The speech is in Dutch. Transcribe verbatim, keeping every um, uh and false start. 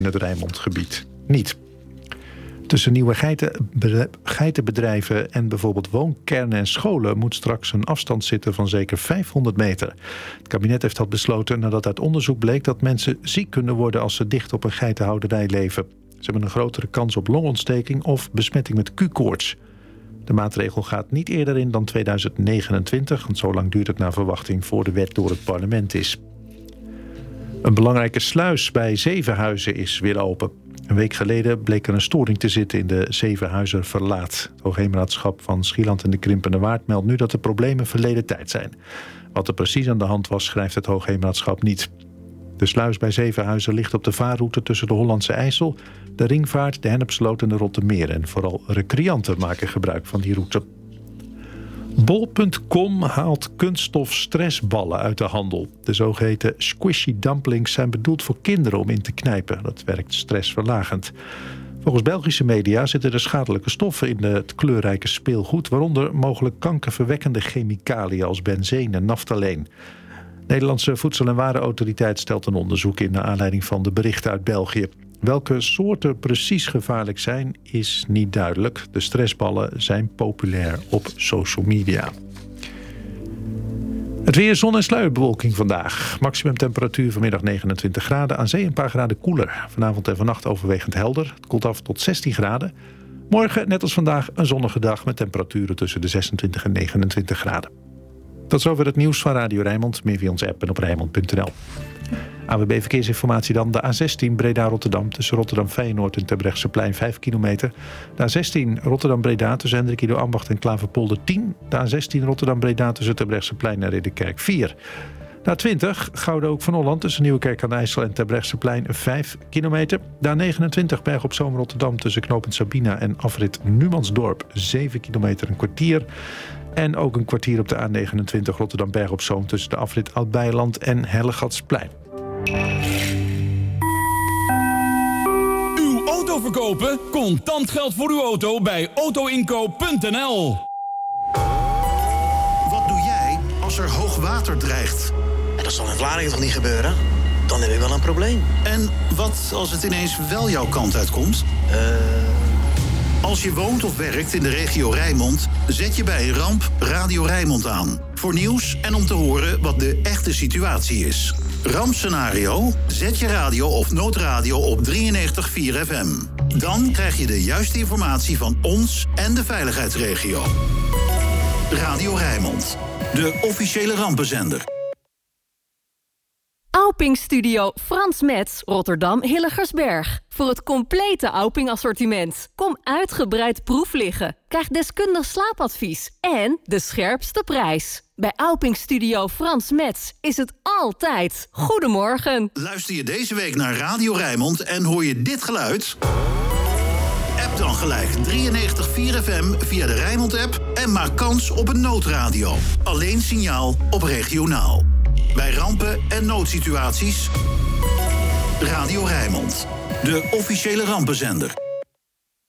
in het Rijnmondgebied niet. Tussen nieuwe geitenbedrijven en bijvoorbeeld woonkernen en scholen moet straks een afstand zitten van zeker vijfhonderd meter. Het kabinet heeft dat besloten nadat uit onderzoek bleek dat mensen ziek kunnen worden als ze dicht op een geitenhouderij leven. Ze hebben een grotere kans op longontsteking of besmetting met Q-koorts. De maatregel gaat niet eerder in dan tweeduizend negenentwintig, want zo lang duurt het naar verwachting voor de wet door het parlement is. Een belangrijke sluis bij Zevenhuizen is weer open. Een week geleden bleek er een storing te zitten in de Zevenhuizenverlaat. Het Hoogheemraadschap van Schieland en de Krimpende Waard meldt nu dat de problemen verleden tijd zijn. Wat er precies aan de hand was, schrijft het Hoogheemraadschap niet. De sluis bij Zevenhuizen ligt op de vaarroute tussen de Hollandse IJssel, de Ringvaart, de Hennepsloot en de Rottermeer. En vooral recreanten maken gebruik van die route. Bol punt com haalt kunststof stressballen uit de handel. De zogeheten squishy dumplings zijn bedoeld voor kinderen om in te knijpen. Dat werkt stressverlagend. Volgens Belgische media zitten er schadelijke stoffen in het kleurrijke speelgoed, waaronder mogelijk kankerverwekkende chemicaliën als benzeen en naftaleen. De Nederlandse Voedsel- en Warenautoriteit stelt een onderzoek in naar aanleiding van de berichten uit België. Welke soorten precies gevaarlijk zijn, is niet duidelijk. De stressballen zijn populair op social media. Het weer, zon en sluierbewolking vandaag. Maximum temperatuur vanmiddag negenentwintig graden. Aan zee een paar graden koeler. Vanavond en vannacht overwegend helder. Het koelt af tot zestien graden. Morgen, net als vandaag, een zonnige dag met temperaturen tussen de zesentwintig en negenentwintig graden. Tot zover het nieuws van Radio Rijnmond. Meer via onze app en op rijnmond punt n l. A W B Verkeersinformatie dan. De A zestien Breda-Rotterdam tussen Rotterdam-Feyenoord en Terbrechtseplein vijf kilometer. De A zestien Rotterdam-Breda tussen Hendrik Ido Ambacht en Klaverpolder tien. De A zestien Rotterdam-Breda tussen Terbrechtseplein en Ridderkerk vier. De A twintig Gouden Hoek van Holland tussen Nieuwekerk aan de IJssel en Terbrechtseplein vijf kilometer. De A negenentwintig Berg op Zoom Rotterdam tussen knooppunt Sabina en afrit Numansdorp zeven kilometer een kwartier. En ook een kwartier op de A negenentwintig Rotterdam Berg op Zoom tussen de afrit Oud-Beijerland en Hellegatsplein. Uw auto verkopen? Contant geld voor uw auto bij autoinkoop punt n l. Wat doe jij als er hoog water dreigt? En dat zal in Vlaardingen toch niet gebeuren? Dan heb ik wel een probleem. En wat als het ineens wel jouw kant uitkomt? Eh... Uh... Als je woont of werkt in de regio Rijnmond, zet je bij een ramp Radio Rijnmond aan. Voor nieuws en om te horen wat de echte situatie is. Rampscenario? Zet je radio of noodradio op drieënnegentig komma vier F M. Dan krijg je de juiste informatie van ons en de veiligheidsregio. Radio Rijnmond, de officiële rampenzender. Auping Studio Frans Metz, Rotterdam Hilligersberg. Voor het complete Auping assortiment. Kom uitgebreid proef liggen. Krijg deskundig slaapadvies en de scherpste prijs. Bij Auping Studio Frans Metz is het altijd goedemorgen. Luister je deze week naar Radio Rijnmond en hoor je dit geluid? App dan gelijk drieënnegentig komma vier F M via de Rijnmond-app en maak kans op een noodradio. Alleen signaal op regionaal. Bij rampen en noodsituaties, Radio Rijnmond, de officiële rampenzender.